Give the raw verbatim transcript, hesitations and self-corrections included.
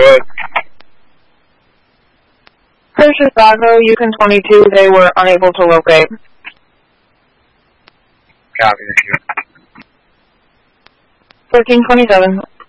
Good. Precious Bravo, Yukon twenty-two, they were unable to locate. Copy, thank you. thirteen twenty-seven.